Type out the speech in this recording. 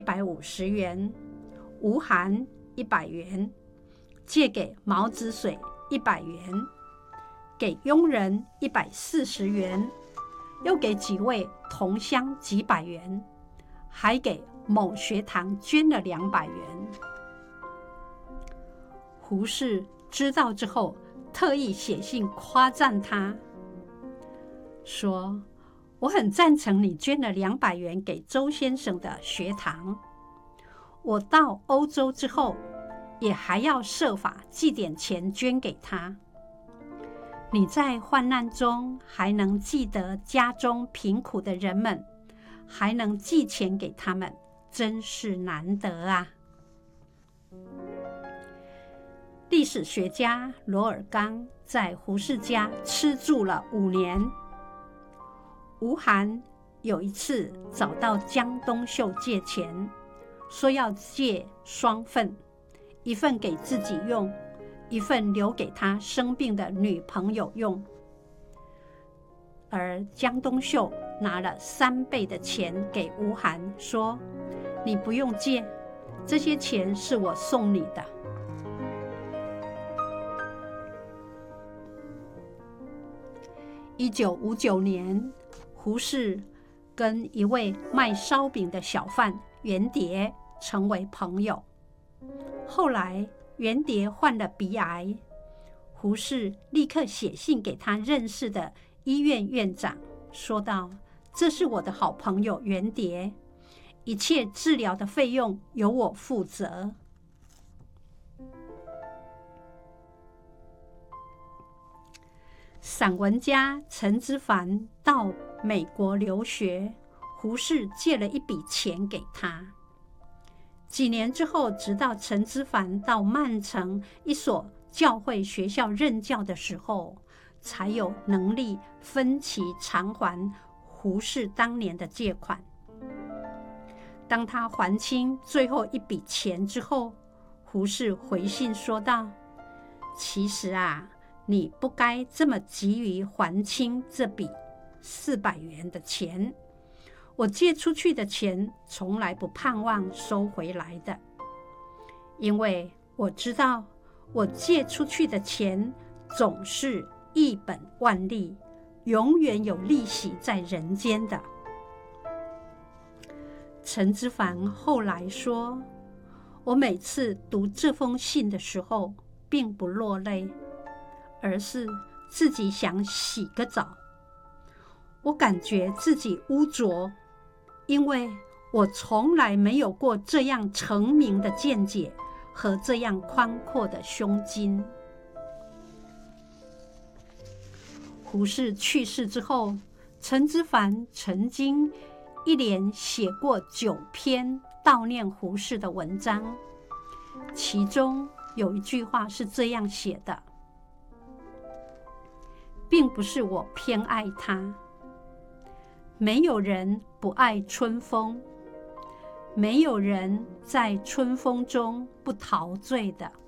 150元，吴涵100元，借给毛子水100元，给佣人140元，又给几位同乡几百元，还给某学堂捐了200元。胡适知道之后，特意写信夸赞他，说：“我很赞成你捐了200元给周先生的学堂。我到欧洲之后，也还要设法寄点钱捐给他。你在患难中还能记得家中贫苦的人们，还能寄钱给他们，真是难得啊！”历史学家罗尔刚在胡适家吃住了5年。吴涵有一次找到江冬秀借钱，说要借双份，一份给自己用，一份留给他生病的女朋友用。而江冬秀拿了3倍的钱给吴涵，说：“你不用借，这些钱是我送你的。”1959年，胡适跟一位卖烧饼的小贩袁蝶成为朋友。后来袁蝶患了鼻癌，胡适立刻写信给他认识的医院院长，说道：“这是我的好朋友袁蝶，一切治疗的费用由我负责。”散文家陈之藩到美国留学，胡适借了一笔钱给他。几年之后，直到陈之藩到曼城一所教会学校任教的时候，才有能力分期偿还胡适当年的借款。当他还清最后一笔钱之后，胡适回信说道：“其实啊，你不该这么急于还清这笔400元的钱。我借出去的钱从来不盼望收回来的，因为我知道我借出去的钱总是一本万利，永远有利息在人间的。”陈之藩后来说：“我每次读这封信的时候，并不落泪，而是自己想洗个澡。我感觉自己污浊，因为我从来没有过这样澄明的见解和这样宽阔的胸襟。”胡适去世之后，陈之藩曾经一连写过9篇悼念胡适的文章，其中有一句话是这样写的：“并不是我偏爱他，没有人不爱春风，没有人在春风中不陶醉的。